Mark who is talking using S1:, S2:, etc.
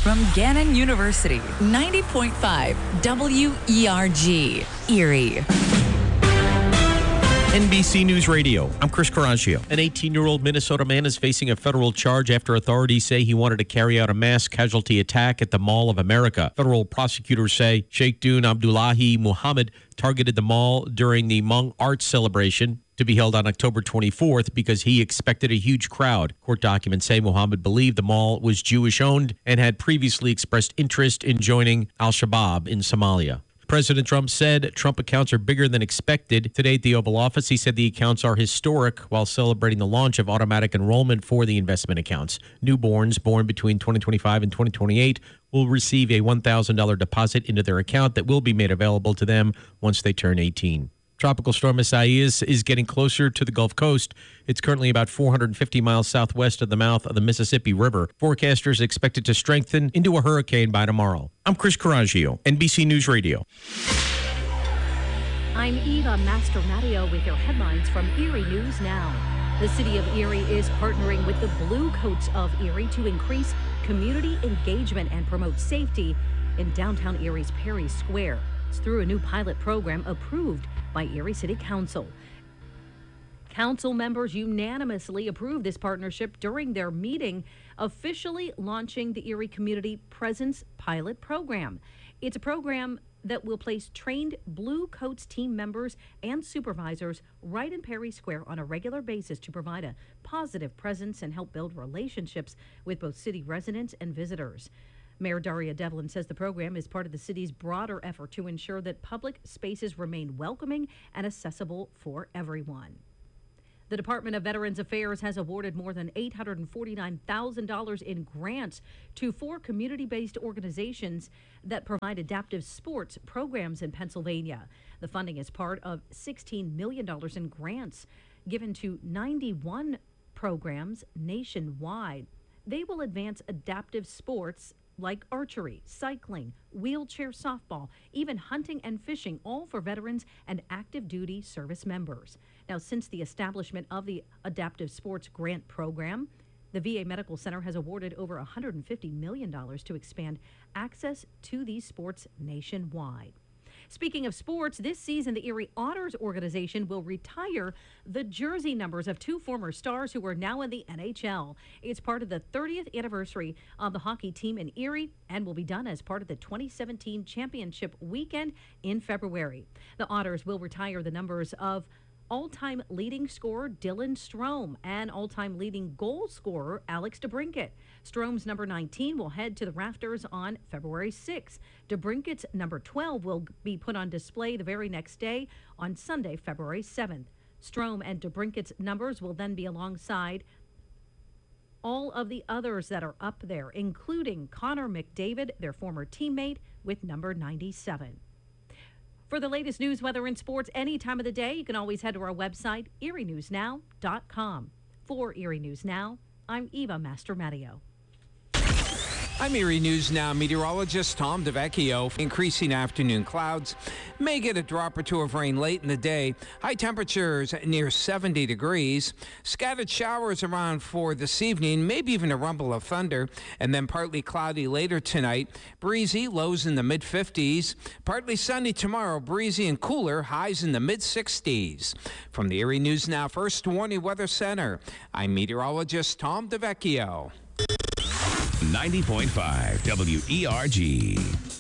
S1: from Gannon University, 90.5 WERG, Erie.
S2: NBC News Radio. I'm Chris Coraggio. An 18-year-old Minnesota man is facing a federal charge after authorities say he wanted to carry out a mass casualty attack at the Mall of America. Federal prosecutors say Sheikh Dune Abdullahi Muhammad targeted the mall during the Hmong Arts celebration to be held on October 24th because he expected a huge crowd. Court documents say Muhammad believed the mall was Jewish-owned and had previously expressed interest in joining al-Shabaab in Somalia. President Trump said Trump accounts are bigger than expected. Today at the Oval Office, he said the accounts are historic while celebrating the launch of automatic enrollment for the investment accounts. Newborns born between 2025 and 2028 will receive a $1,000 deposit into their account that will be made available to them once they turn 18. Tropical storm Isaias is getting closer to the Gulf Coast. It's currently about 450 miles southwest of the mouth of the Mississippi River. Forecasters expect it to strengthen into a hurricane by tomorrow. I'm Chris Coraggio, NBC News Radio.
S3: I'm Eva Mastromatteo with your headlines from Erie News Now. The city of Erie is partnering with the Blue Coats of Erie to increase community engagement and promote safety in downtown Erie's Perry Square. It's through a new pilot program approved by Erie City Council. Council members unanimously approved this partnership during their meeting, officially launching the Erie Community Presence Pilot Program. It's a program that will place trained Blue Coats team members and supervisors right in Perry Square on a regular basis to provide a positive presence and help build relationships with both city residents and visitors. Mayor Daria Devlin says the program is part of the city's broader effort to ensure that public spaces remain welcoming and accessible for everyone. The Department of Veterans Affairs has awarded more than $849,000 in grants to 4 community-based organizations that provide adaptive sports programs in Pennsylvania. The funding is part of $16 million in grants given to 91 programs nationwide. They will advance adaptive sports like archery, cycling, wheelchair softball, even hunting and fishing, all for veterans and active duty service members. Now, since the establishment of the Adaptive Sports Grant Program, the VA Medical Center has awarded over $150 million to expand access to these sports nationwide. Speaking of sports, this season the Erie Otters organization will retire the jersey numbers of 2 former stars who are now in the NHL. It's part of the 30th anniversary of the hockey team in Erie and will be done as part of the 2017 championship weekend in February. The Otters will retire the numbers of all-time leading scorer Dylan Strome and all-time leading goal scorer Alex DeBrincat. Strome's number 19 will head to the rafters on February 6th. DeBrincat's number 12 will be put on display the very next day on Sunday, February 7th. Strome and DeBrincat's numbers will then be alongside all of the others that are up there, including Connor McDavid, their former teammate, with number 97. For the latest news, weather, and sports any time of the day, you can always head to our website, erienewsnow.com. For Erie News Now, I'm Eva Mastromatteo.
S4: I'm Erie News Now meteorologist Tom DeVecchio. Increasing afternoon clouds. May get a drop or two of rain late in the day. High temperatures near 70 degrees. Scattered showers around for this evening, maybe even a rumble of thunder. And then partly cloudy later tonight. Breezy, lows in the mid-50s. Partly sunny tomorrow, breezy and cooler, highs in the mid-60s. From the Erie News Now First Warning Weather Center, I'm meteorologist Tom DeVecchio.
S5: 90.5 WERG.